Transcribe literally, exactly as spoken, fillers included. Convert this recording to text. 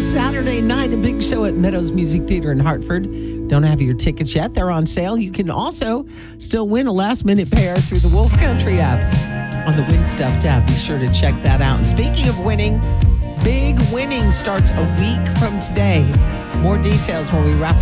Saturday night, a big show at Meadows Music Theater in Hartford. Don't have your tickets yet. They're on sale. You can also still win a last-minute pair through the Wolf Country app on the Win Stuff tab. Be sure to check that out. And speaking of winning, Big Winning starts a week from today. More details when we wrap